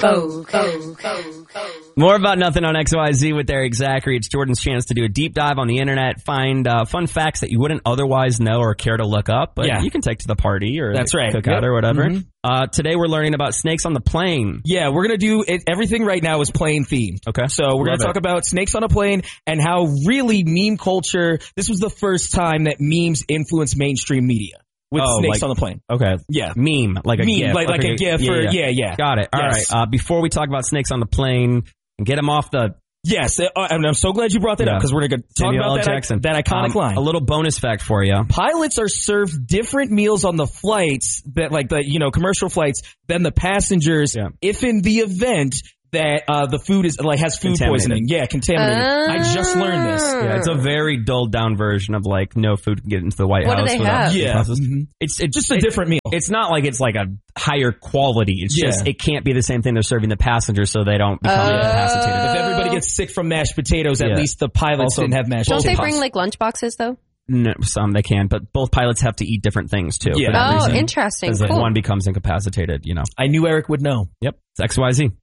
More About Nothing on XYZ with Eric Zachary. It's Jordan's chance to do a deep dive on the internet, find fun facts that you wouldn't otherwise know or care to look up, but you can take to the party or That's right. cookout or whatever. Today we're learning about snakes on the plane. Yeah, we're going to do it. Everything right now is plane themed. Okay. So we're going to talk about snakes on a plane and how really meme culture, this was the first time that memes influenced mainstream media. With snakes on the plane. Okay. Yeah. Meme. Like a GIF. Like a GIF. Got it. All right. Before we talk about snakes on the plane and get them off the... Yes. And I'm so glad you brought that up because we're going to talk about that iconic line. A little bonus fact for you. Pilots are served different meals on the flights, that like the commercial flights, than the passengers if in the event that the food is has food poisoning. Yeah, contaminated. I just learned this. Yeah, it's a very dulled down version of like no food can get into the White House. What do they have? Yeah. It's just a different meal. It's not like it's like a higher quality. It's just it can't be the same thing they're serving the passengers so they don't become incapacitated. If everybody gets sick from mashed potatoes, at least the pilots didn't have mashed potatoes. Don't they bring like lunch boxes though? No, some they can, but both pilots have to eat different things too. Yeah. Oh, interesting. Because cool. one becomes incapacitated, I knew Eric would know. Yep. It's XYZ.